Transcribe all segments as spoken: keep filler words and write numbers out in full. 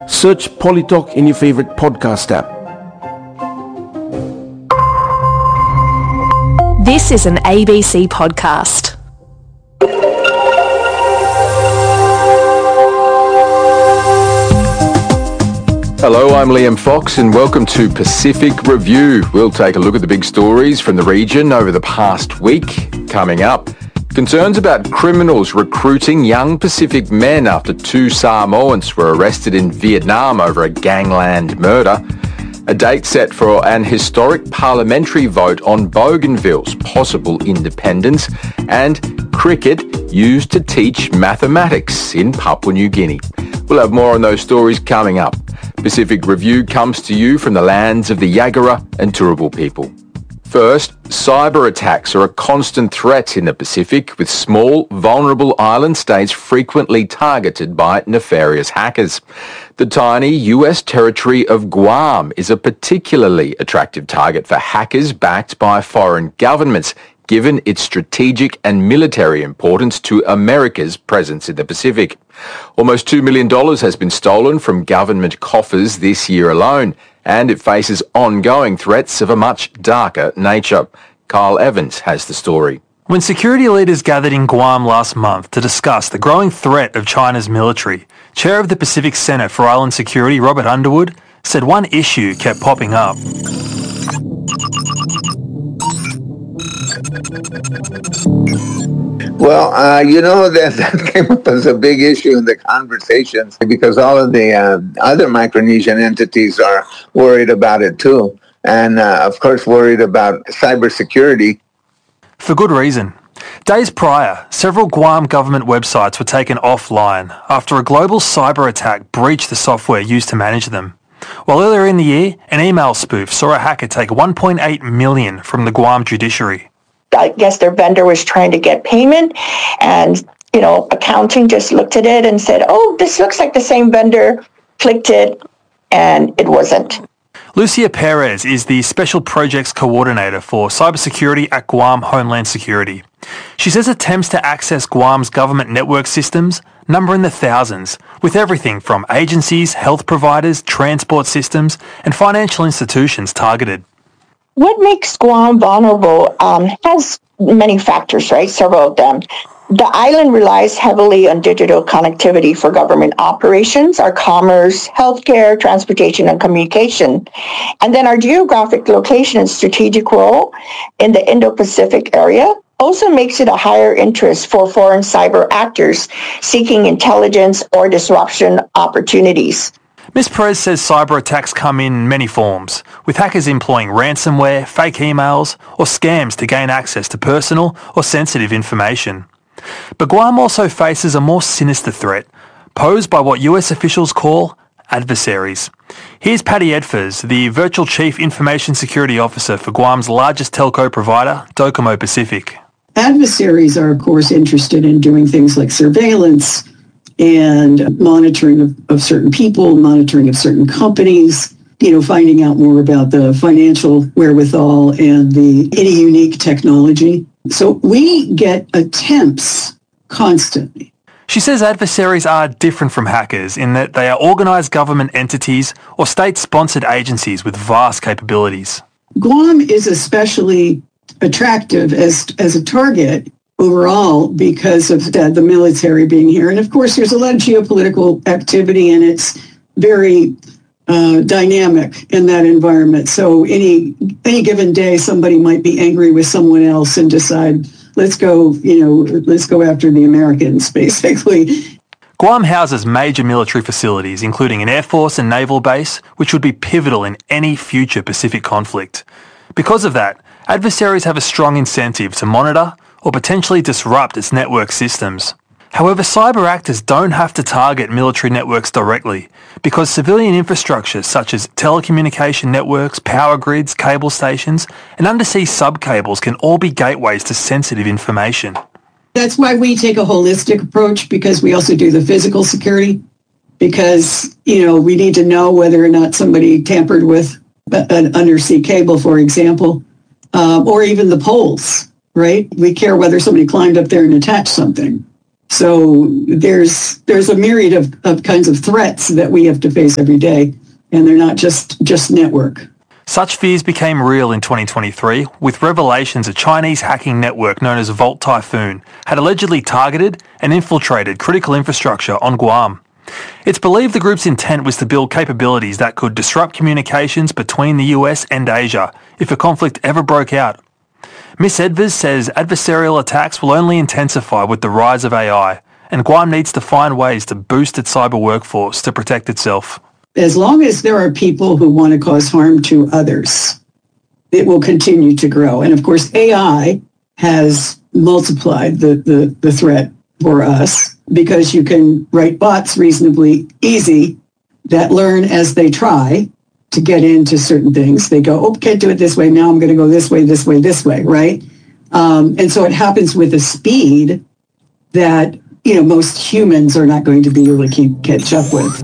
Search Polytalk in your favorite podcast app. This is an A B C podcast. Hello, I'm Liam Fox and welcome to Pacific Review. We'll take a look at the big stories from the region over the past week. Coming up, concerns about criminals recruiting young Pacific men after two Samoans were arrested in Vietnam over a gangland murder. A date set for an historic parliamentary vote on Bougainville's possible independence, and cricket used to teach mathematics in Papua New Guinea. We'll have more on those stories coming up. Pacific Review comes to you from the lands of the Yagara and Turrbal people. First, cyber attacks are a constant threat in the Pacific, with small, vulnerable island states frequently targeted by nefarious hackers. The tiny U S territory of Guam is a particularly attractive target for hackers backed by foreign governments, given its strategic and military importance to America's presence in the Pacific. Almost two million dollars has been stolen from government coffers this year alone, and it faces ongoing threats of a much darker nature. Kyle Evans has the story. When security leaders gathered in Guam last month to discuss the growing threat of China's military, Chair of the Pacific Senate for Island Security, Robert Underwood, said one issue kept popping up. Well, uh, you know, that, that came up as a big issue in the conversations because all of the uh, other Micronesian entities are worried about it too. And, uh, of course, worried about cybersecurity. For good reason. Days prior, several Guam government websites were taken offline after a global cyber attack breached the software used to manage them. While earlier in the year, an email spoof saw a hacker take one point eight million dollars from the Guam judiciary. I guess their vendor was trying to get payment, and, you know, accounting just looked at it and said, oh, this looks like the same vendor, clicked it, and it wasn't. Lucia Perez is the Special Projects Coordinator for Cybersecurity at Guam Homeland Security. She says attempts to access Guam's government network systems number in the thousands, with everything from agencies, health providers, transport systems, and financial institutions targeted. What makes Guam vulnerable um, has many factors, right? Several of them. The island relies heavily on digital connectivity for government operations, our commerce, healthcare, transportation, and communication. And then our geographic location and strategic role in the Indo-Pacific area also makes it a higher interest for foreign cyber actors seeking intelligence or disruption opportunities. Miz Perez says cyber attacks come in many forms, with hackers employing ransomware, fake emails, or scams to gain access to personal or sensitive information. But Guam also faces a more sinister threat, posed by what U S officials call adversaries. Here's Patty Edfers, the Virtual Chief Information Security Officer for Guam's largest telco provider, Docomo Pacific. Adversaries are, of course, interested in doing things like surveillance and monitoring of, of certain people, monitoring of certain companies, you know, finding out more about the financial wherewithal and the any unique technology. So we get attempts constantly. She says adversaries are different from hackers in that they are organised government entities or state-sponsored agencies with vast capabilities. Guam is especially attractive as as a target overall because of the, the military being here. And of course, there's a lot of geopolitical activity and it's very uh, dynamic in that environment. So any any given day, somebody might be angry with someone else and decide, let's go, you know, let's go after the Americans, basically. Guam houses major military facilities, including an Air Force and naval base, which would be pivotal in any future Pacific conflict. Because of that, adversaries have a strong incentive to monitor or potentially disrupt its network systems. However, cyber actors don't have to target military networks directly because civilian infrastructure such as telecommunication networks, power grids, cable stations, and undersea subcables can all be gateways to sensitive information. That's why we take a holistic approach, because we also do the physical security, because, you know, we need to know whether or not somebody tampered with an undersea cable, for example, um, or even the poles, right? We care whether somebody climbed up there and attached something. So there's there's a myriad of, of kinds of threats that we have to face every day, and they're not just, just network. Such fears became real in twenty twenty-three with revelations a Chinese hacking network known as Volt Typhoon had allegedly targeted and infiltrated critical infrastructure on Guam. It's believed the group's intent was to build capabilities that could disrupt communications between the U S and Asia if a conflict ever broke out. Miss Edvers says adversarial attacks will only intensify with the rise of A I, and Guam needs to find ways to boost its cyber workforce to protect itself. As long as there are people who want to cause harm to others, it will continue to grow. And of course, A I has multiplied the, the, the threat for us because you can write bots reasonably easy that learn as they try to get into certain things. They go, oh, can't do it this way. Now I'm going to go this way, this way, this way, right? Um, and so it happens with a speed that, you know, most humans are not going to be able to keep catch up with.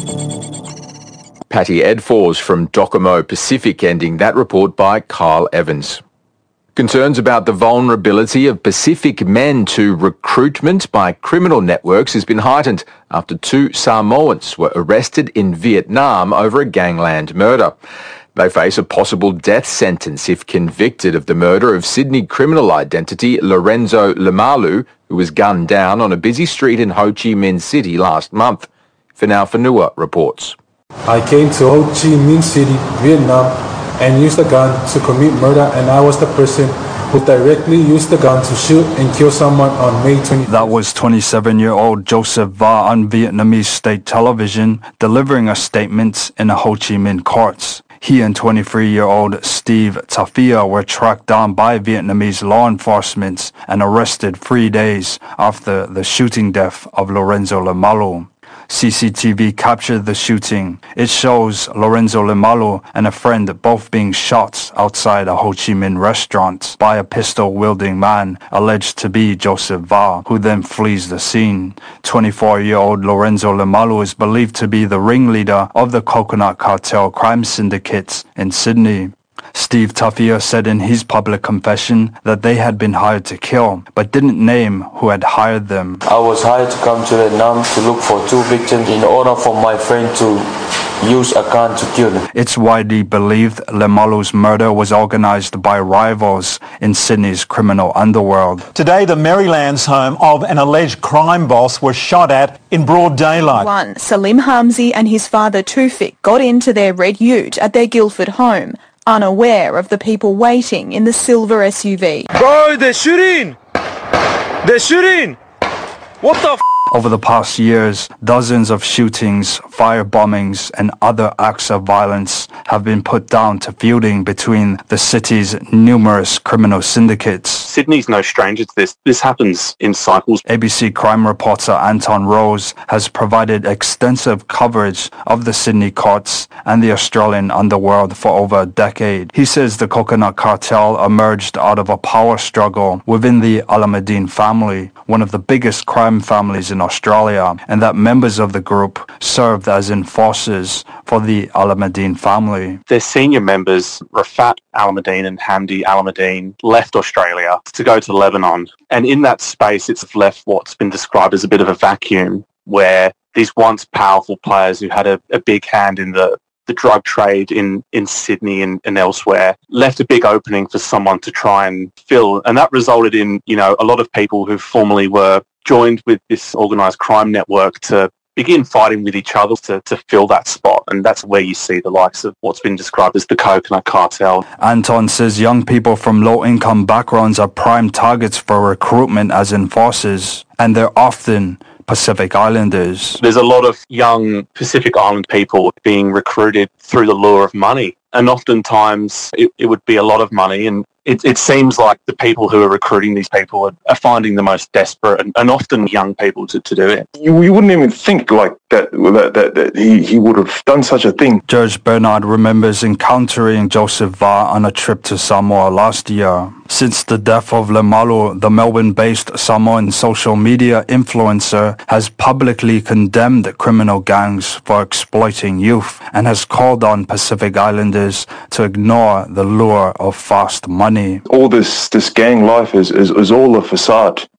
Patty Edfors from Docomo Pacific, ending that report by Kyle Evans. Concerns about the vulnerability of Pacific men to recruitment by criminal networks has been heightened after two Samoans were arrested in Vietnam over a gangland murder. They face a possible death sentence if convicted of the murder of Sydney criminal identity Lorenzo Lemalu, who was gunned down on a busy street in Ho Chi Minh City last month. Finau Fanua reports. I came to Ho Chi Minh City, Vietnam, and used a gun to commit murder, and I was the person who directly used the gun to shoot and kill someone on May twentieth. That was twenty-seven-year-old Joseph Va on Vietnamese state television, delivering a statement in the Ho Chi Minh courts. He and twenty-three-year-old Steve Tafia were tracked down by Vietnamese law enforcement and arrested three days after the shooting death of Lorenzo Lemalu. C C T V captured the shooting. It shows Lorenzo Lemalu and a friend both being shot outside a Ho Chi Minh restaurant by a pistol-wielding man alleged to be Joseph Va, who then flees the scene. twenty-four-year-old Lorenzo Lemalu is believed to be the ringleader of the Coconut Cartel crime syndicate in Sydney. Steve Tafia said in his public confession that they had been hired to kill, but didn't name who had hired them. I was hired to come to Vietnam to look for two victims in order for my friend to use a gun to kill them. It's widely believed Lemalu's murder was organized by rivals in Sydney's criminal underworld. Today, the Marylands home of an alleged crime boss was shot at in broad daylight. One, Salim Hamzi and his father Tufik got into their red ute at their Guildford home, unaware of the people waiting in the silver S U V. Bro, they're shooting! They're shooting! What the f***? Over the past years, dozens of shootings, fire bombings, and other acts of violence have been put down to feuding between the city's numerous criminal syndicates. Sydney's no stranger to this. This happens in cycles. A B C crime reporter Anton Rose has provided extensive coverage of the Sydney courts and the Australian underworld for over a decade. He says the Coconut Cartel emerged out of a power struggle within the Alameddine family, one of the biggest crime families in Australia, and that members of the group served as enforcers for the Alameddine family. Their senior members, Rafat Alameddine and Hamdi Alameddine, left Australia to go to Lebanon. And in that space, it's left what's been described as a bit of a vacuum where these once powerful players who had a, a big hand in the the drug trade in, in Sydney and, and elsewhere left a big opening for someone to try and fill. And that resulted in, you know, a lot of people who formerly were joined with this organised crime network to begin fighting with each other to, to fill that spot. And that's where you see the likes of what's been described as the Coconut Cartel. Anton says young people from low-income backgrounds are prime targets for recruitment as enforcers, and they're often Pacific Islanders. There's a lot of young Pacific Island people being recruited through the lure of money. And oftentimes it, it would be a lot of money. And it, it seems like the people who are recruiting these people are, are finding the most desperate and, and often young people to, to do it. You, you wouldn't even think like that, that, that, that he, he would have done such a thing. George Bernard remembers encountering Joseph Va on a trip to Samoa last year. Since the death of Lemalu, the Melbourne-based Samoan social media influencer has publicly condemned criminal gangs for exploiting youth and has called on Pacific Islanders to ignore the lure of fast money. All this, this gang life is, is, is all a facade.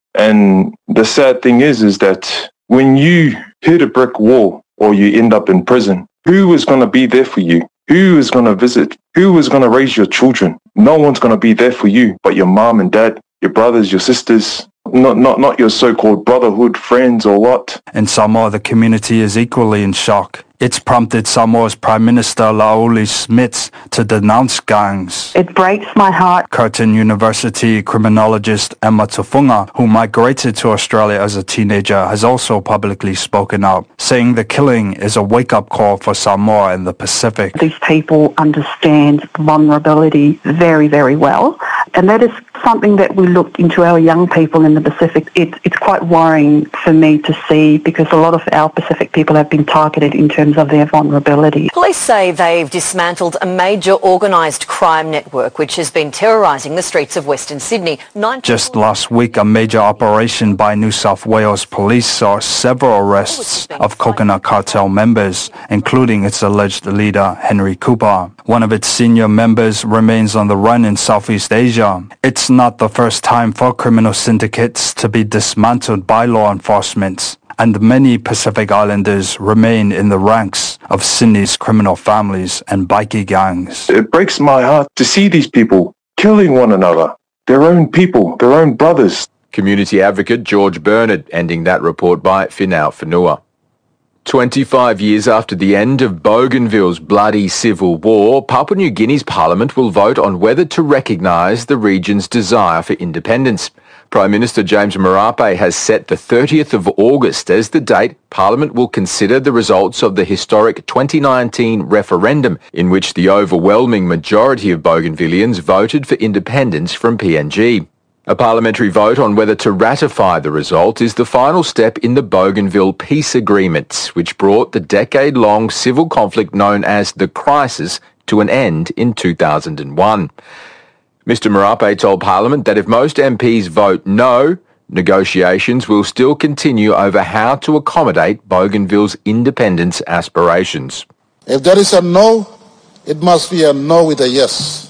And the sad thing is, is that when you hit a brick wall or you end up in prison, who is going to be there for you? Who is going to visit? Who is going to raise your children? No one's going to be there for you but your mom and dad, your brothers, your sisters, not not not your so-called brotherhood friends or what. In Samoa, the community is equally in shock. It's prompted Samoa's Prime Minister Laoli Smits to denounce gangs. It breaks my heart. Curtin University criminologist Emma Tufunga, who migrated to Australia as a teenager, has also publicly spoken out, saying the killing is a wake-up call for Samoa and the Pacific. These people understand vulnerability very, very well, and that is something that we look into our young people in the Pacific. It, it's quite worrying for me to see, because a lot of our Pacific people have been targeted in terms of their vulnerability. Police say they've dismantled a major organised crime network which has been terrorising the streets of Western Sydney. Nine Just last week, a major operation by New South Wales Police saw several arrests of coconut cartel members, including its alleged leader, Henry Cooper. One of its senior members remains on the run in Southeast Asia. It's not the first time for criminal syndicates to be dismantled by law enforcement, and many Pacific Islanders remain in the ranks of Sydney's criminal families and bikie gangs. It breaks my heart to see these people killing one another, their own people, their own brothers. Community advocate George Bernard ending that report by Finau Whenua. twenty-five years after the end of Bougainville's bloody civil war, Papua New Guinea's parliament will vote on whether to recognise the region's desire for independence. Prime Minister James Marape has set the thirtieth of August as the date Parliament will consider the results of the historic twenty nineteen referendum, in which the overwhelming majority of Bougainvilleans voted for independence from P N G. A parliamentary vote on whether to ratify the result is the final step in the Bougainville Peace Agreement, which brought the decade-long civil conflict known as the Crisis to an end in two thousand one. Mister Marape told Parliament that if most M Ps vote no, negotiations will still continue over how to accommodate Bougainville's independence aspirations. If there is a no, it must be a no with a yes.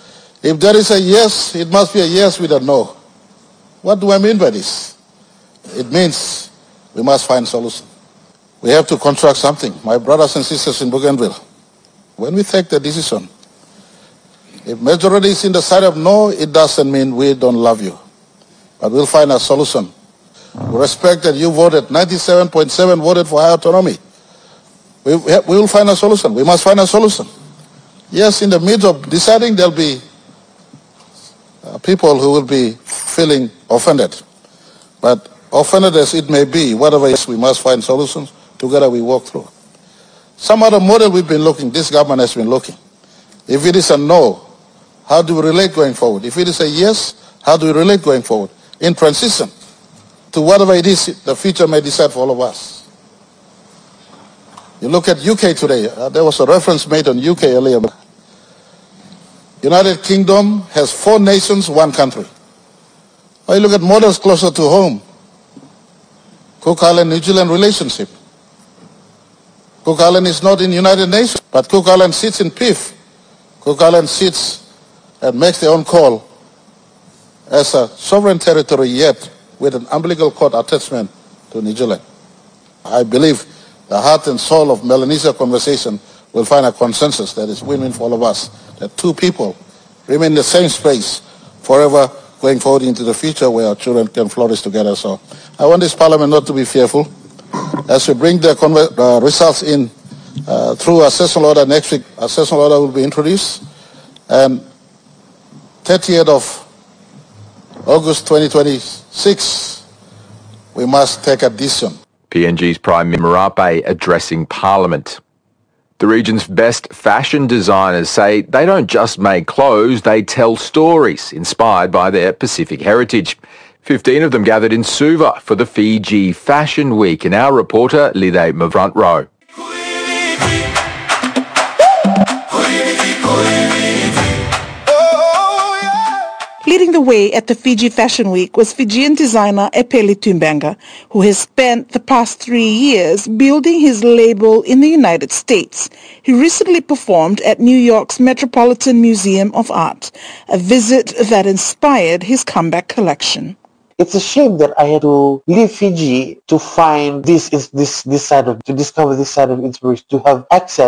If there is a yes, it must be a yes with a no. What do I mean by this? It means we must find a solution. We have to construct something. My brothers and sisters in Bougainville, when we take the decision, if majority is in the side of no, it doesn't mean we don't love you. But we'll find a solution. We respect that you voted, ninety-seven point seven voted for high autonomy. We, we will find a solution. We must find a solution. Yes, in the midst of deciding, there'll be uh, people who will be feeling offended. But offended as it may be, whatever it is, we must find solutions. Together we walk through. Some other model we've been looking, this government has been looking. If it is a no, how do we relate going forward? If it is a yes, how do we relate going forward? In transition to whatever it is the future may decide for all of us. You look at U K today, uh, there was a reference made on U K earlier. United Kingdom has four nations, one country. Or you look at models closer to home. Cook Island, New Zealand relationship. Cook Island is not in United Nations, but Cook Island sits in P I F. Cook Island sits and makes their own call as a sovereign territory, yet with an umbilical cord attachment to New Zealand. I believe the heart and soul of Melanesia conversation will find a consensus that is win-win for all of us, that two people remain in the same space forever going forward into the future where our children can flourish together. So I want this parliament not to be fearful. As we bring the uh, results in uh, through a sessional order next week, a sessional order will be introduced. And thirtieth of August twenty twenty-six, we must take a decision. P N G's Prime Minister Marape addressing Parliament. The region's best fashion designers say they don't just make clothes, they tell stories inspired by their Pacific heritage. Fifteen of them gathered in Suva for the Fiji Fashion Week, and our reporter Lide Front Row. Leading the way at the Fiji Fashion Week was Fijian designer Epeli Tumbanga, who has spent the past three years building his label in the United States. He recently performed at New York's Metropolitan Museum of Art, a visit that inspired his comeback collection. it's a shame that I had to leave Fiji to find this is this this side of to discover this side of inspiration, to have access